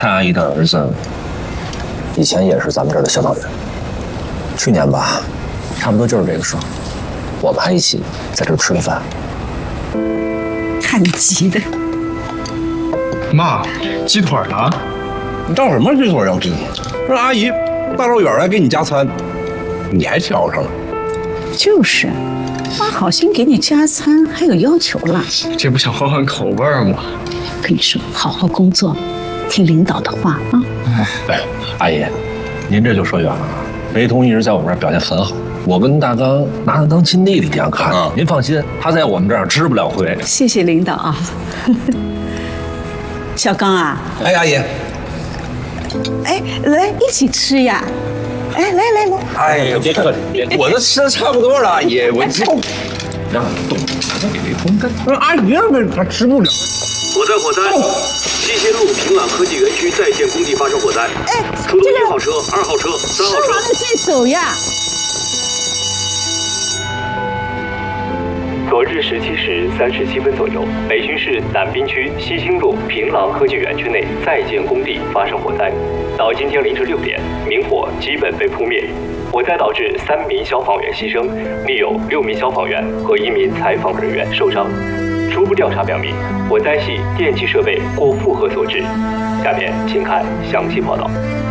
谭阿姨的儿子以前也是咱们这儿的消防员，去年吧，差不多就是这个时候，我们还一起在这儿吃了饭。 看急的。 妈，鸡腿呢？ 你着什么鸡腿要鸡腿？让阿姨大老远来给你加餐，你还挑上了？ 就是妈好心给你加餐，还有要求了。 这不想换换口味吗？ 跟你说，好好工作，听领导的话啊。 哎，阿姨，您这就说远了。雷同一直在我们这儿表现很好，我跟大刚拿他当亲弟弟一样看。您放心，他在我们这儿吃不了亏。 谢谢领导啊。小刚啊， 哎，阿姨， 哎，来一起吃呀！哎，来来来， 哎呀，别客气，我都吃的差不多了，阿姨，我这让你动，给雷同干。 阿姨她吃不了。 火灾！西线路平朗科技园区在建工地发生火灾。 哎， 出动1号车、2号车、3号车。 吃完了再走呀。 昨日17时37分左右，北浔市南滨区西兴路平朗科技园区内在建工地发生火灾。到今天凌晨6点，明火基本被扑灭。火灾导致3名消防员牺牲，另有6名消防员和1名采访人员受伤。初步调查表明，火灾系电气设备过负荷所致。下面请看详细报道。